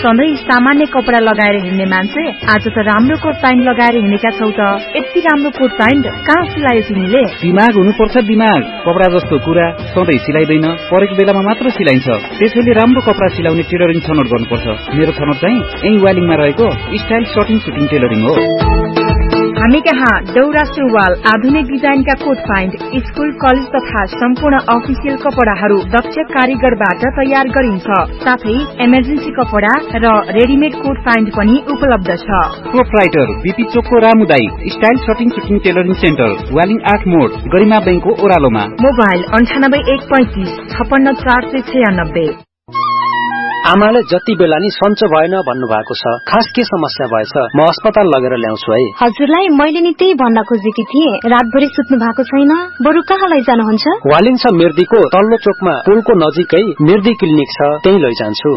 सधैँ सामान्य कपडा लगाएर हिँड्ने मान्छे आज त राम्रो कोट प्यान्ट लगाएर हिँडेका छौ त। यति राम्रो कोट प्यान्ट कहाँ सिलायो तिमीले? दिमाग हुनुपर्छ दिमाग। कपडा जस्तो कुरा सधैँ सिलाइदैन, परेको बेलामा मात्र सिलाइन्छ। त्यसैले राम्रो कपडा सिलाउने टेलरिङ छनौट गर्नुपर्छ। मेरो छनौट चाहिँ यही वालिङमा रहेको स्टाइल सर्टिङ सुटिङ टेलरिङ हो। हामी कहाँ दौरा सुरुवाल, आधुनिक डिजाइनका कोट प्यान्ट, स्कूल कलेज तथा सम्पूर्ण अफिसियल कपडाहरू दक्ष कारीगरबाट तयार गरिन्छ। साथै इमर्जेन्सी कपडा र रेडिमेड कोट प्यान्ट पनि उपलब्ध छ। प्रोप्राइटर बीपी चोकको रामुदाई style shirting shooting tailoring centre, Waling 8 मोड, गरिमा बैंकको ओरालोमा। मोबाइल 9815 56496। आमाले जति बेला नि सन्चो भएन भन्नु भएको छ। खास के समस्या भएछ? म अस्पताल लगेर ल्याउँछु है। हजुरलाई मैले नि त्यही भन्न खोजेकी थिएँ। रातभरि सुत्नु भएको छैन, बरु कहाँ लैजानुहुन्छ? वालिङ छ मिर्दीको तल्लो चोकमा पुलको नजिकै मिर्दी क्लिनिक छ, त्यही लैजान्छु।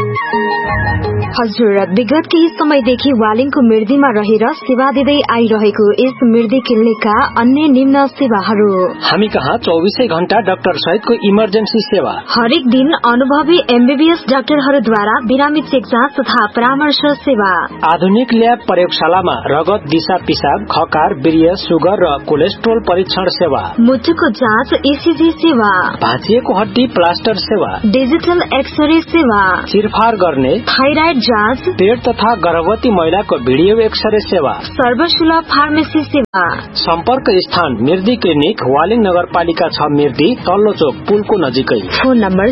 हजुर, विगत केही समयदेखि वालिङको मिर्दीमा रहेर सेवा दिँदै आइरहेको यस मिर्दी क्लिनिकका अन्य निम्न सेवाहरू। हामी कहाँ 24 घण्टा डाक्टर सहितको इमर्जेन्सी सेवा। हरेक दिन अनुभवी एमबीबीएस डाक्टरहरूद्वारा बिरामी चेक जाँच तथा परामर्श सेवा। आधुनिक ल्याब प्रयोगशालामा रगत, दिशा पिसाब, खकार, वीर्य, सुगर र कोलेस्ट्रोल परीक्षण सेवा। मुटुको जाँच, ईसीजी सेवा। भाँचिएको हड्डी प्लास्टर सेवा। डिजिटल एक्सरे सेवा। चिरफार गर्ने थाइराइड जाँच, पेट तथा गर्भवती महिलाको भिडियो एक्सरे सेवा। सर्वसुलभ फार्मेसी सेवा। सम्पर्क स्थान मिर्दी क्लिनिक, वालिङ नगरपालिका 6 मिर्दी, तल्लो चोक पुलको नजिकै। Phone number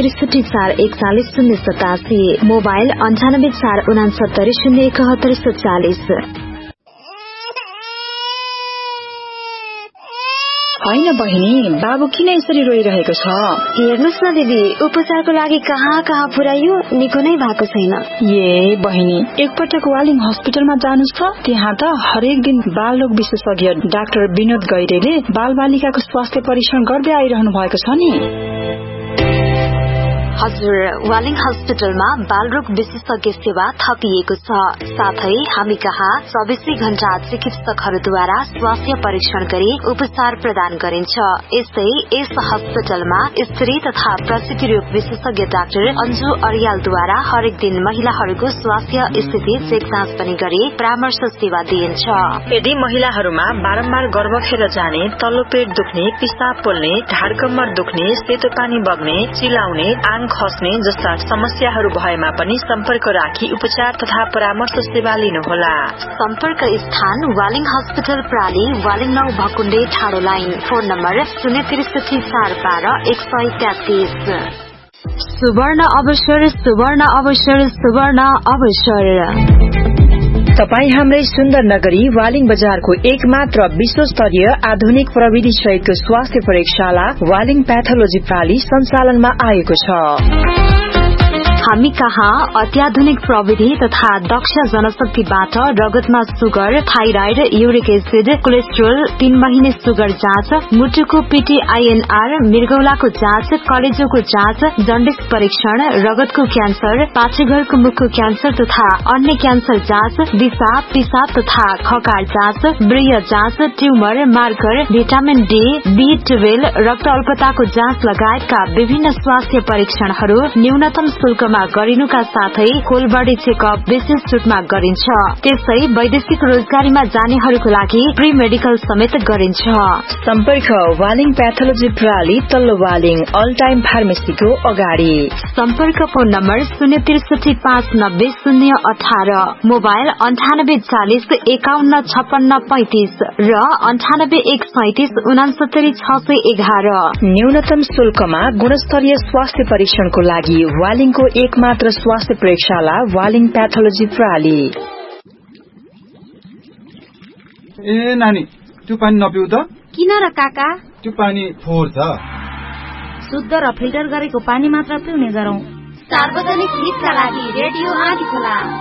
063 mobile 9846960140। होइन बहिनी, बाबु किन यसरी रोइरहेको छ? हेर्नुस् न दिदी, उपचारको लागि कहाँ कहाँ पुर्याइयो, निको नै भएको छैन। ए बहिनी, एकपटक वालिङ हस्पिटलमा जानुस् त। त्यहाँ त हरेक दिन बालरोग विशेषज्ञ डाक्टर विनोद गैरेले बाल बालिकाको स्वास्थ्य परीक्षण गर्दै आइरहनु भएको छ नि। हजुर, वालिङ हस्पिटलमा बालरोग विशेषज्ञ सेवा थपिएको छ। साथै हामी कहाँ 24 घण्टा चिकित्सकहरूद्वारा स्वास्थ्य परीक्षण गरी उपचार प्रदान गरिन्छ। यस्तै यस हस्पिटलमा स्त्री तथा प्रसूति रोग विशेषज्ञ डाक्टर अन्जु अर्यालद्वारा हरेक दिन महिलाहरूको स्वास्थ्य स्थिति चेक जाँच पनि गरी परामर्श सेवा दिइन्छ। यदि महिलाहरूमा बारम्बार गर्भ खेर जाने, तल्लो पेट दुख्ने, पिसाब पोल्ने, ढाड कम्मर दुख्ने, सेतो पानी बग्ने, चिलाउने, खस्ने जस्ता समस्याहरू भएमा पनि सम्पर्क राखी उपचार तथा परामर्श सेवा लिनुहोला। सम्पर्क स्थान वालिङ हस्पिटल प्राली, वालिङ 9 भकुण्डे ठाडो लाइन। Phone number 063 412 133। सुवर्ण अवसर, सुवर्ण अवसर, सुवर्ण अवसर। तपाईँ हाम्रै सुन्दर नगरी वालिङ बजारको एकमात्र विश्वस्तरीय आधुनिक प्रविधि सहितको स्वास्थ्य प्रयोगशाला वालिङ प्याथोलोजी प्राली सञ्चालनमा आएको छ। हामी कहाँ अत्याधुनिक प्रविधि तथा दक्ष जनशक्तिबाट रगतमा sugar, thyroid, uric acid, cholesterol, 3 महिने सुगर जाँच, मुटुको PTINR, मृगौलाको जाँच, कलेजोको जाँच, जन्डिस परीक्षण, रगतको क्यान्सर, पाठेघरको मुखको क्यान्सर तथा अन्य क्यान्सर जाँच, दिशा पिसाब तथा खकार जाँच, व्रीय जाँच, tumour, marker, vitamin D, B12, रक्त अल्पताको जाँच लगायतका विभिन्न स्वास्थ्य परीक्षणहरू न्यूनतम शुल्कमा गरिनुका साथै खोलबडी चेकअप विशेष छुटमा गरिन्छ। त्यसै वैदेशिक रोजगारीमा जानेहरूको लागि प्री मेडिकल समेत गरिन्छ। सम्पर्क वालिङ प्याथोलोजी प्राली, तल्लो वालिङ, अल टाइम फार्मेसीको अगाडि। सम्पर्क फोन नम्बर 063 590 018, मोबाइल 9840 51 56 35 र 98 137 69 611। न्यूनतम शुल्कमा गुणस्तरीय स्वास्थ्य परीक्षणको लागि वालिङको एकमात्र स्वास्थ्य प्रयोगशाला वालिङ प्याथोलोजी प्राली। ए नानी, त्यो पानी नपिउ त। किन र काका? त्यो पानी फोहोर छ। शुद्ध र फिल्टर गरेको पानी मात्र पिउने गरौँ। सार्वजनिक हितका लागि रेडियो आँधी खोला।